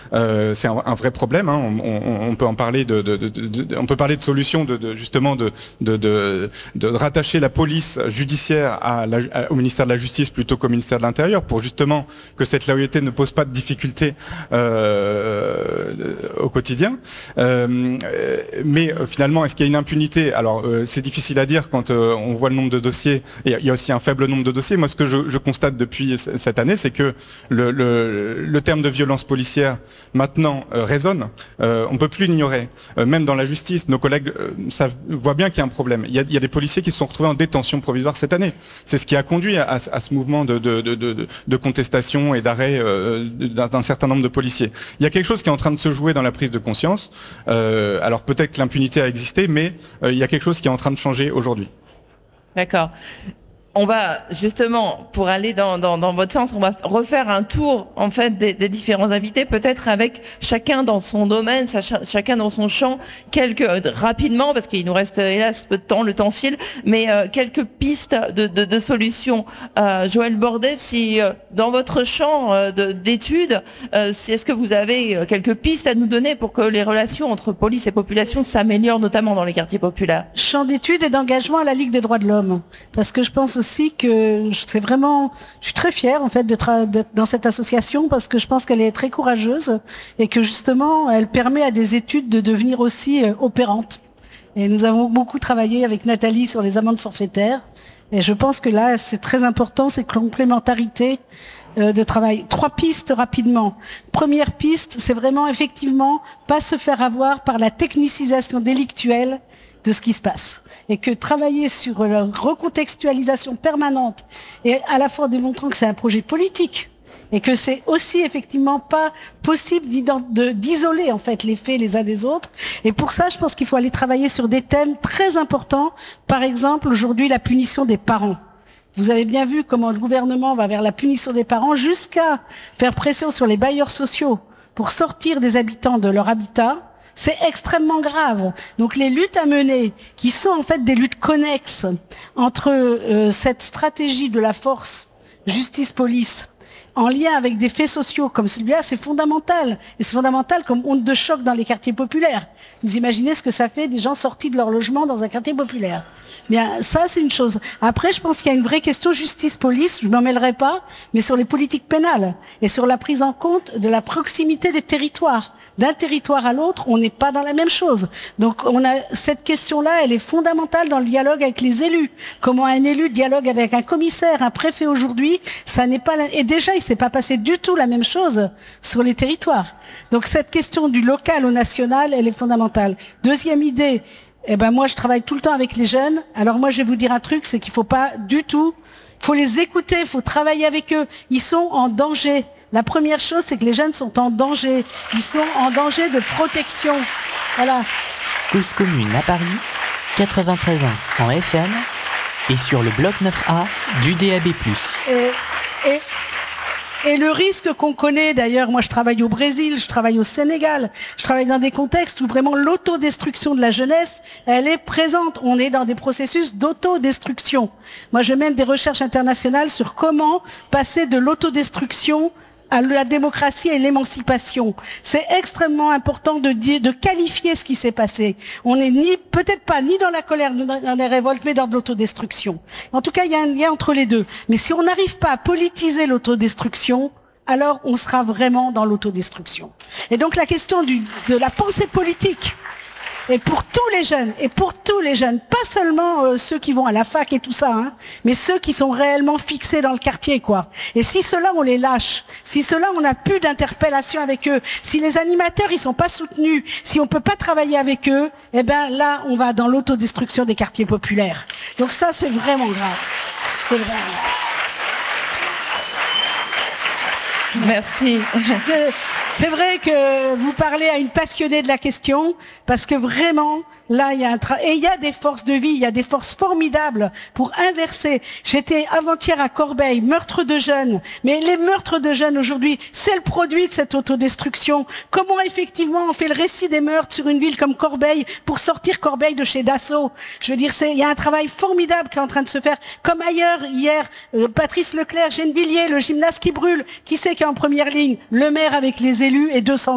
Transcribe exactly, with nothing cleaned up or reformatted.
Euh, c'est un, un vrai problème. Hein. On, on, on peut en parler de, de, de, de, on peut parler de solutions de, de justement de, de, de, de rattacher la police judiciaire à la, à, au ministère de la Justice plutôt qu'au ministère de l'Intérieur pour justement que cette loyauté ne pose pas de difficultés euh, au quotidien. Euh, mais euh, finalement, est-ce qu'il y a une impunité? Alors, euh, c'est difficile à dire quand euh, on voit le nombre de dossiers. Et il y a aussi un faible nombre de dossiers. Moi, ce que je, je constate depuis cette année, c'est que le, le, le terme de violence policière maintenant euh, résonne, euh, on peut plus l'ignorer. Euh, même dans la justice, nos collègues euh, savent, voient bien qu'il y a un problème. Il y a, il y a des policiers qui se sont retrouvés en détention provisoire cette année. C'est ce qui a conduit à, à, à ce mouvement de, de, de, de, de contestation et d'arrêt euh, d'un, d'un certain nombre de policiers. Il y a quelque chose qui est en train de se jouer dans la prise de conscience. Euh, alors peut-être que l'impunité a existé, mais euh, il y a quelque chose qui est en train de changer aujourd'hui. D'accord. On va justement, pour aller dans, dans, dans votre sens, on va refaire un tour en fait des, des différents invités, peut-être avec chacun dans son domaine, chacun dans son champ, quelques rapidement parce qu'il nous reste hélas peu de temps, le temps file, mais euh, quelques pistes de, de, de solutions. Euh, Joël Bordet, si euh, dans votre champ euh, de, d'études, euh, si, est-ce que vous avez quelques pistes à nous donner pour que les relations entre police et population s'améliorent, notamment dans les quartiers populaires? Champ d'études et d'engagement à la Ligue des droits de l'homme, parce que je pense aussi que c'est vraiment, je suis très fière en fait de tra- d'être dans cette association parce que je pense qu'elle est très courageuse et que justement elle permet à des études de devenir aussi euh, opérantes. Et nous avons beaucoup travaillé avec Nathalie sur les amendes forfaitaires et je pense que là c'est très important, c'est complémentarité euh, de travail. Trois pistes rapidement. Première piste, c'est vraiment effectivement pas se faire avoir par la technicisation délictuelle de ce qui se passe. Et que travailler sur la recontextualisation permanente et à la fois démontrant que c'est un projet politique et que c'est aussi effectivement pas possible de, d'isoler en fait les faits les uns des autres. Et pour ça, je pense qu'il faut aller travailler sur des thèmes très importants. Par exemple, aujourd'hui, la punition des parents. Vous avez bien vu comment le gouvernement va vers la punition des parents jusqu'à faire pression sur les bailleurs sociaux pour sortir des habitants de leur habitat. C'est extrêmement grave. Donc les luttes à mener, qui sont en fait des luttes connexes entre euh, cette stratégie de la force justice-police en lien avec des faits sociaux comme celui-là, c'est fondamental. Et c'est fondamental comme onde de choc dans les quartiers populaires. Vous imaginez ce que ça fait des gens sortis de leur logement dans un quartier populaire. Bien, ça, c'est une chose. Après, je pense qu'il y a une vraie question justice-police, je ne m'en mêlerai pas, mais sur les politiques pénales et sur la prise en compte de la proximité des territoires. D'un territoire à l'autre, on n'est pas dans la même chose. Donc, on a cette question-là, elle est fondamentale dans le dialogue avec les élus. Comment un élu dialogue avec un commissaire, un préfet aujourd'hui, ça n'est pas... La... Et déjà, il s'est pas passé du tout la même chose sur les territoires. Donc, cette question du local au national, elle est fondamentale. Deuxième idée, eh ben moi, je travaille tout le temps avec les jeunes. Alors moi, je vais vous dire un truc, c'est qu'il faut pas du tout... Il faut les écouter, il faut travailler avec eux. Ils sont en danger. La première chose, c'est que les jeunes sont en danger. Ils sont en danger de protection. Voilà. Cause commune à Paris, quatre-vingt-treize ans en F M et sur le bloc neuf A du D A B plus. Et, et, et le risque qu'on connaît, d'ailleurs, moi je travaille au Brésil, je travaille au Sénégal, je travaille dans des contextes où vraiment l'autodestruction de la jeunesse, elle est présente. On est dans des processus d'autodestruction. Moi je mène des recherches internationales sur comment passer de l'autodestruction à la démocratie et l'émancipation. C'est extrêmement important de dire, de qualifier ce qui s'est passé. On n'est ni, peut-être pas ni dans la colère, ni dans les révoltes, mais dans de l'autodestruction. En tout cas, il y a un lien entre les deux. Mais si on n'arrive pas à politiser l'autodestruction, alors on sera vraiment dans l'autodestruction. Et donc la question du, de la pensée politique, et pour tous les jeunes, et pour tous les jeunes, pas seulement euh, ceux qui vont à la fac et tout ça, hein, mais ceux qui sont réellement fixés dans le quartier, quoi. Et si ceux-là, on les lâche, si ceux-là, on n'a plus d'interpellation avec eux, si les animateurs, ils sont pas soutenus, si on peut pas travailler avec eux, eh ben là, on va dans l'autodestruction des quartiers populaires. Donc ça, c'est vraiment grave. C'est vraiment grave. Merci. C'est vrai que vous parlez à une passionnée de la question, parce que vraiment, là, il y a un tra- et il y a des forces de vie, il y a des forces formidables pour inverser. J'étais avant-hier à Corbeil, meurtre de jeunes, mais les meurtres de jeunes aujourd'hui, c'est le produit de cette autodestruction. Comment effectivement on fait le récit des meurtres sur une ville comme Corbeil pour sortir Corbeil de chez Dassault? Je veux dire, c'est, il y a un travail formidable qui est en train de se faire. Comme ailleurs, hier, euh, Patrice Leclerc, Gennevilliers, le gymnase qui brûle, qui c'est qui est en première ligne? Le maire avec les élus et deux cents